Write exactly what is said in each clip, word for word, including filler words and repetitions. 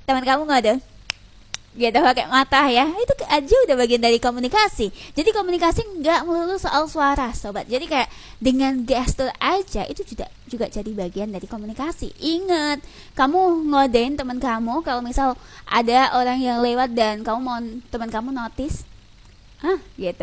teman kamu ngode gitu pakai mata ya, itu aja udah bagian dari komunikasi. Jadi komunikasi nggak melulu soal suara sobat, jadi kayak dengan gestur aja itu juga juga jadi bagian dari komunikasi. Ingat, kamu ngodein teman kamu kalau misal ada orang yang lewat dan kamu mau teman kamu notice ah gitu.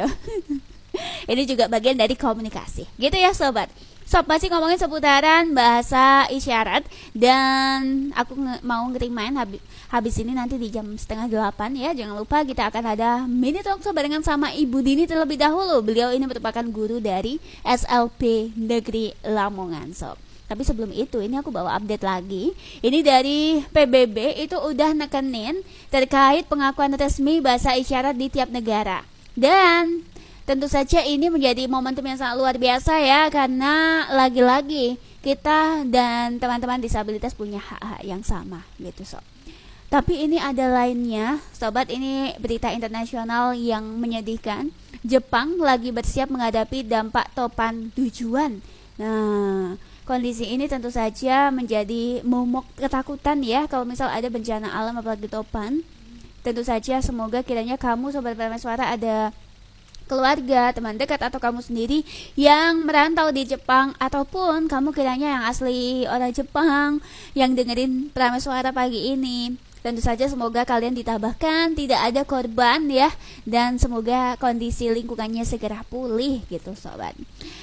Ini juga bagian dari komunikasi gitu ya sobat. Sob, masih ngomongin seputaran bahasa isyarat, dan aku nge- mau ngerimain habis, habis ini nanti di jam setengah delapan ya. Jangan lupa kita akan ada mini talk show barengan sama Ibu Dini terlebih dahulu. Beliau ini merupakan guru dari S L P Negeri Lamongan sob. Tapi sebelum itu ini aku bawa update lagi. Ini dari P B B itu udah nekenin terkait pengakuan resmi bahasa isyarat di tiap negara. Dan tentu saja ini menjadi momentum yang sangat luar biasa ya, karena lagi-lagi kita dan teman-teman disabilitas punya hak-hak yang sama gitu sob. Tapi ini ada lainnya sobat, ini berita internasional yang menyedihkan. Jepang lagi bersiap menghadapi dampak topan tujuan. Nah, kondisi ini tentu saja menjadi momok ketakutan ya kalau misal ada bencana alam apalagi topan. Tentu saja semoga kiranya kamu sobat Prameswara Suara ada keluarga, teman dekat atau kamu sendiri yang merantau di Jepang, ataupun kamu kiranya yang asli orang Jepang yang dengerin Prameswara pagi ini. Tentu saja semoga kalian ditabahkan, tidak ada korban ya, dan semoga kondisi lingkungannya segera pulih gitu sobat.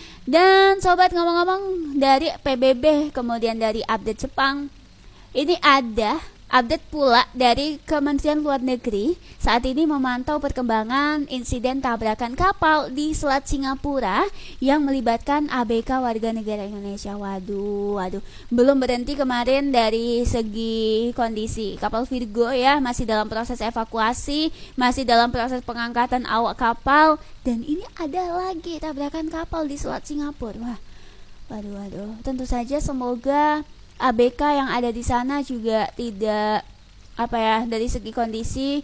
Dan sobat, ngomong-ngomong dari P B B kemudian dari update Jepang, ini ada update pula dari Kementerian Luar Negeri saat ini memantau perkembangan insiden tabrakan kapal di Selat Singapura yang melibatkan A B K warga negara Indonesia. Waduh, waduh, belum berhenti kemarin dari segi kondisi kapal Virgo ya, masih dalam proses evakuasi, masih dalam proses pengangkatan awak kapal, dan ini ada lagi tabrakan kapal di Selat Singapura. Wah, waduh, waduh, tentu saja semoga A B K yang ada di sana juga tidak apa ya, dari segi kondisi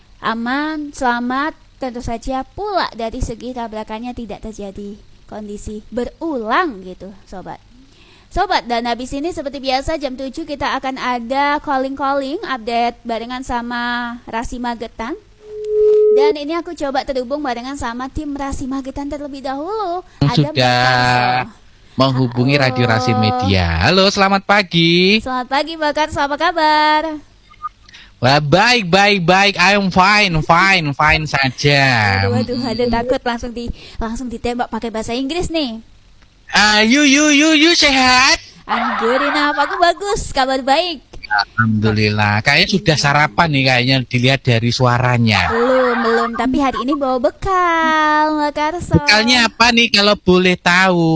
aman, selamat. Tentu saja pula dari segi tabrakannya tidak terjadi kondisi berulang gitu sobat. Sobat, dan habis ini seperti biasa jam tujuh kita akan ada calling-calling update barengan sama Rasi Magetan. Dan ini aku coba terhubung barengan sama tim Rasi Magetan terlebih dahulu. Ada Sudah menghubungi Halo. Radio Rasi Media. Halo, selamat pagi. Selamat pagi Mbak Karso, apa kabar? Wah, baik, baik, baik. I'm fine, fine, fine saja. Waduh, waduh, ada takut langsung di langsung ditembak pakai bahasa Inggris nih. Ah, uh, you, you, you, you sehat? I'm good enough, aku bagus, kabar baik. Alhamdulillah. Kayaknya sudah sarapan nih kayaknya dilihat dari suaranya. Belum, belum. Tapi hari ini bawa bekal, Mbak Karso. Bekalnya apa nih kalau boleh tahu?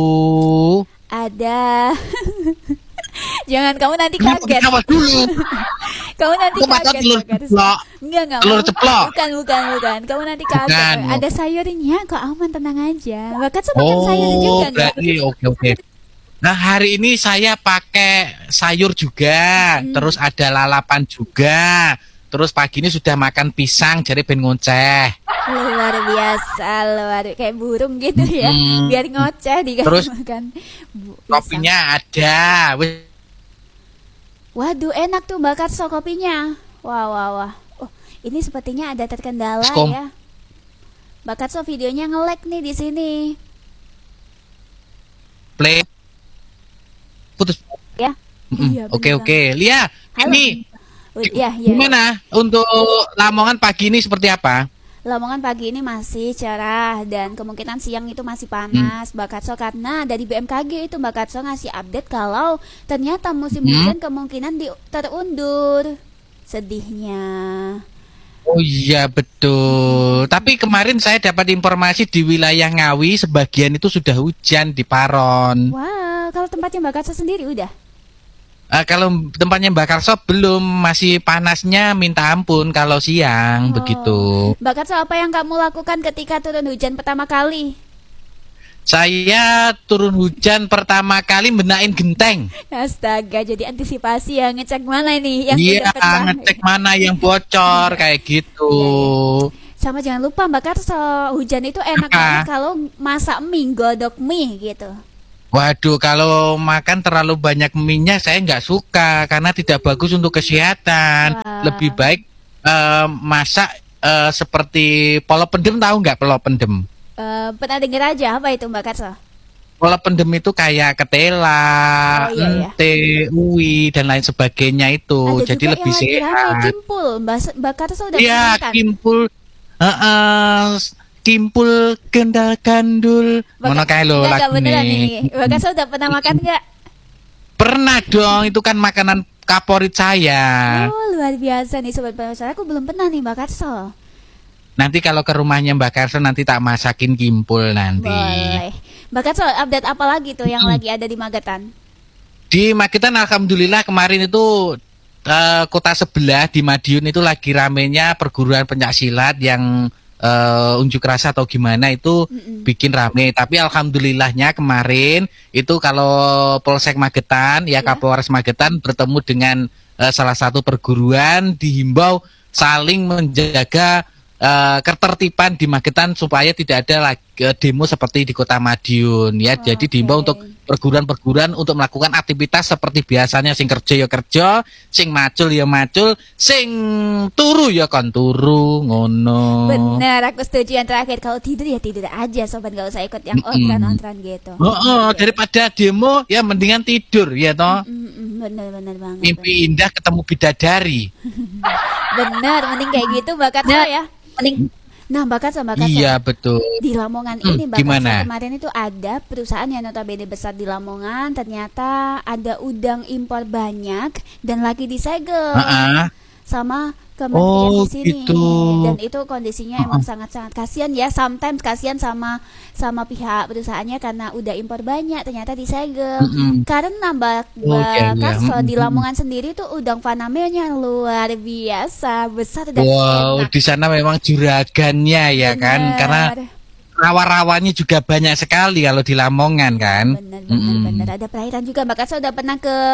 Ada. Jangan kamu nanti kaget. Kamu nanti kaget. Telur ceplok. Enggak, enggak. Telur ceplok. Bukan, bukan, bukan. Kamu nanti kaget. Bukan. Ada sayurnya, kok aman, tenang aja. Mbak Karso makan oh, sayur juga enggak? Berarti oke, oke. Nah, hari ini saya pakai sayur juga, hmm. terus ada lalapan juga, terus pagi ini sudah makan pisang, jadi ben ngoceh. Luar biasa, luar kayak burung gitu ya, hmm. biar ngoceh dikasih terus makan. Kopinya ada. Waduh, enak tuh Mbak Karso kopinya. Wah, wah, wah. Oh, ini sepertinya ada terkendala Skom. ya. Mbak Karso videonya nge-lag nih di sini. Play. Putus ya. Iya, oke oke. Lia, Halo. ini ya, ya, gimana ya. untuk Lamongan pagi ini seperti apa? Lamongan pagi ini masih cerah dan kemungkinan siang itu masih panas, hmm. Mbak Karso, karena dari B M K G itu Mbak Karso ngasih update kalau ternyata musim hujan hmm. kemungkinan di, terundur. Sedihnya. Oh iya betul. Tapi kemarin saya dapat informasi di wilayah Ngawi sebagian itu sudah hujan di Paron. Wah, kalau tempatnya Mbak Karso sendiri udah? Uh, kalau tempatnya Mbak Karso belum, masih panasnya minta ampun kalau siang oh. begitu. Mbak Karso, apa yang kamu lakukan ketika turun hujan pertama kali? Saya turun hujan pertama kali benain genteng. Astaga, jadi antisipasi ya, ngecek mana ini yang Iya, ngecek mana yang bocor kayak gitu. Sama jangan lupa Mbak Karso, hujan itu enak banget kalau masak mie, godok mie gitu. Waduh, kalau makan terlalu banyak minyak saya nggak suka karena tidak bagus untuk kesehatan. Wow. lebih baik uh, masak uh, seperti polo pendem, tahu nggak polo pendem? Uh, pernah dengar aja, apa itu Mbak Karso? Polo pendem itu kayak ketela, oh, iya, iya. ente, uwi dan lain sebagainya itu. Ada jadi lebih sehat. Kimpul, Mbak, Mbak Karso udah Iya, kimpul. Uh, uh, Kimpul gendal gandul. Ngono kae lho lagune. Mbak Karso udah pernah makan nggak? Pernah dong, itu kan makanan favorit saya. Oh, luar biasa nih sobat pemirsa. Aku belum pernah nih Mbak Karso. Nanti kalau ke rumahnya Mbak Karso nanti tak masakin kimpul nanti. Boleh. Mbak Karso update apa lagi tuh yang hmm. lagi ada di Magetan? Di Magetan alhamdulillah kemarin itu uh, kota sebelah di Madiun itu lagi ramenya perguruan pencaksilat yang Uh, unjuk rasa atau gimana itu Mm-mm. bikin rame. Tapi alhamdulillahnya kemarin itu kalau Polsek Magetan ya, yeah. Kapolres Magetan bertemu dengan uh, salah satu perguruan, dihimbau saling menjaga uh, ketertiban di Magetan supaya tidak ada lagi uh, demo seperti di Kota Madiun ya. Oh, jadi dihimbau okay. untuk perguruan-perguruan untuk melakukan aktivitas seperti biasanya, sing kerja ya kerja, sing macul ya macul, sing turu ya kon turu, ngono. Benar, aku setuju yang terakhir. Kalau tidur ya tidur aja sobat, gak usah ikut yang ontran-ontran gitu. Oh, oh daripada demo ya mendingan tidur ya toh. Benar-benar banget. Mimpi bener. Indah ketemu bidadari. Benar, mending kayak gitu bakal nah, ya. Mending Nah, Mbak Karso, Mbak Karso. Iya, betul. Di Lamongan hmm, ini, Mbak Karso, kemarin itu ada perusahaan yang notabene besar di Lamongan, ternyata ada udang impor banyak dan lagi disegel. Uh-uh. Sama kementerian oh, di sini gitu. Dan itu kondisinya uh-uh. emang sangat-sangat kasihan ya. Sometimes kasihan sama sama pihak perusahaannya karena udah impor banyak ternyata disegel. Uh-uh. Karena Mbak Mbak oh, iya, Karso iya. di Lamongan sendiri tuh udang fanamenya luar biasa besar dan wow, enak. Di sana memang juragannya ya. Bener. Kan karena rawa-rawanya juga banyak sekali kalau di Lamongan kan. Benar benar mm. benar. Ada perairan juga. Mbak Karso udah pernah ke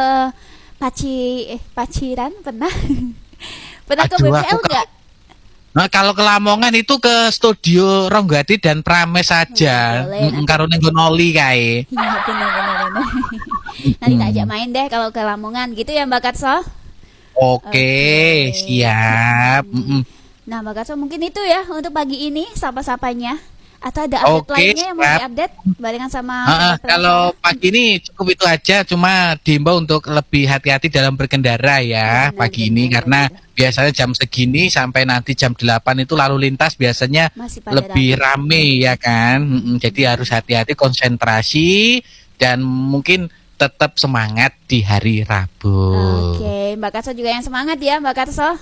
Paci eh Paciran pernah? Pernah Aduh, ke B P L nggak? Nah, kalau ke Lamongan itu ke studio Ronggati dan Prames saja. Oh, karo ning Noli kae. Iya, benar-benar. Nanti tak ajak main deh kalau ke Lamongan gitu ya Mbak Karso. Oke, okay, siap. Hmm. Nah, Mbak Karso mungkin itu ya untuk pagi ini sapa-sapanya. Atau ada update okay, lainnya yang mau diupdate barengan sama uh, kalau pagi ini cukup itu aja, cuma diimbau untuk lebih hati-hati dalam berkendara ya benar, pagi benar, ini benar, karena benar. Biasanya jam segini sampai nanti jam delapan itu lalu lintas biasanya lebih rame, rame ya kan. Hmm, jadi harus hati-hati, konsentrasi dan mungkin tetap semangat di hari Rabu. Oke, Mbak Karso juga yang semangat ya Mbak Karso.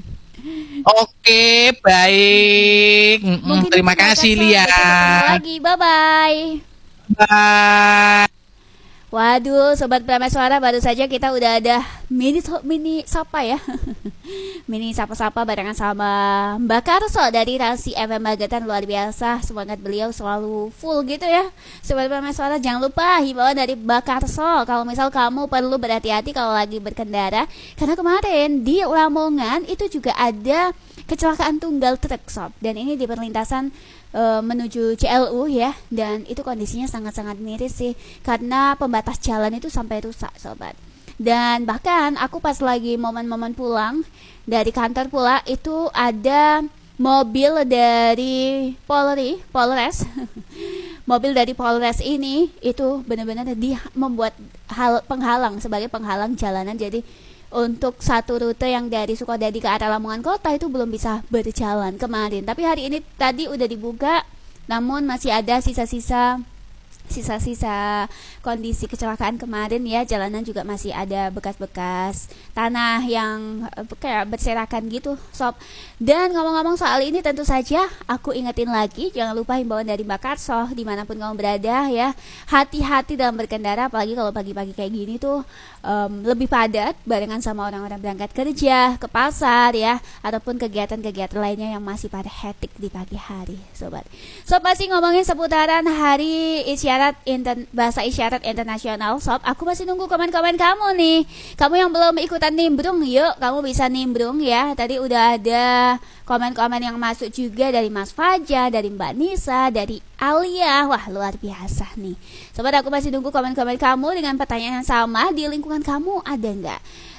Oke, baik. Mungkin terima kasih Lia. Lagi, bye bye. Bye. Waduh, sobat Prames Suara, baru saja kita udah ada mini mini sapa ya. Mini sapa-sapa barengan sama Mbak Karso dari Rasi F M Magetan, luar biasa. Semangat beliau selalu full gitu ya. Sobat Prames Suara, jangan lupa himbauan dari Mbak Karso kalau misal kamu perlu berhati-hati kalau lagi berkendara, karena kemarin di Lamongan itu juga ada kecelakaan tunggal truk sob, dan ini di perlintasan e, menuju C L U ya, dan itu kondisinya sangat-sangat miris sih karena pembatas jalan itu sampai rusak sobat. Dan bahkan aku pas lagi momen-momen pulang dari kantor pula itu ada mobil dari Polri, Polres. Mobil dari Polres ini itu benar-benar dia membuat hal penghalang sebagai penghalang jalanan. Jadi untuk satu rute yang dari Sukodadi ke arah Lamongan Kota itu belum bisa berjalan kemarin. Tapi hari ini tadi udah dibuka, namun masih ada sisa-sisa sisa-sisa kondisi kecelakaan kemarin ya. Jalanan juga masih ada bekas-bekas tanah yang kayak berserakan gitu sob. Dan ngomong-ngomong soal ini, tentu saja aku ingetin lagi, jangan lupa himbauan dari Mbak Karso dimanapun kamu berada ya, hati-hati dalam berkendara, apalagi kalau pagi-pagi kayak gini tuh um, lebih padat barengan sama orang-orang berangkat kerja, ke pasar ya, ataupun kegiatan-kegiatan lainnya yang masih pada hektik di pagi hari sobat. Sob, masih ngomongin seputaran hari isyarat Inter- bahasa isyarat internasional sob. Aku masih nunggu komen-komen kamu nih. Kamu yang belum ikutan nimbrung, yuk kamu bisa nimbrung ya. Tadi udah ada komen-komen yang masuk juga dari Mas Fajar, dari Mbak Nisa, dari Alia. Wah, luar biasa nih sobat. Aku masih nunggu komen-komen kamu dengan pertanyaan yang sama. Di lingkungan kamu ada nggak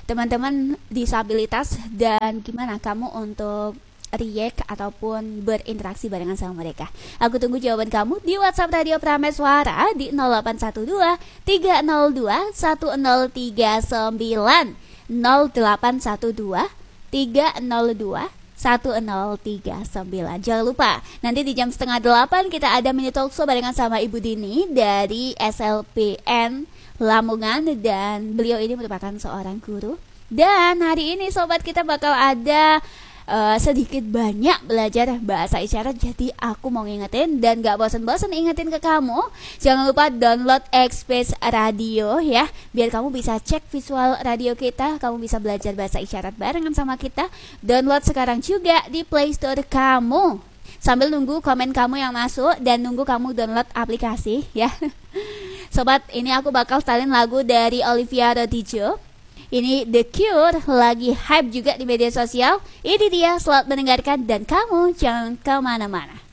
teman-teman disabilitas dan gimana kamu untuk react ataupun berinteraksi barengan sama mereka. Aku tunggu jawaban kamu di WhatsApp Radio Prameswara di nol delapan satu dua tiga nol dua satu nol tiga sembilan nol delapan satu dua tiga nol dua satu nol tiga sembilan. Jangan lupa nanti di jam setengah delapan kita ada mini talkshow barengan sama Ibu Dini dari S L P N Lamongan, dan beliau ini merupakan seorang guru. Dan hari ini sobat kita bakal ada Uh, sedikit banyak belajar bahasa isyarat. Jadi aku mau ngingetin dan gak bosan-bosan ingetin ke kamu, jangan lupa download Express Radio ya, biar kamu bisa cek visual radio kita, kamu bisa belajar bahasa isyarat barengan sama kita. Download sekarang juga di Play Store kamu, sambil nunggu komen kamu yang masuk dan nunggu kamu download aplikasi ya. Sobat, ini aku bakal setelin lagu dari Olivia Rodrigo. Ini The Cure, lagi hype juga di media sosial. Ini dia, selamat mendengarkan dan kamu jangan kemana-mana.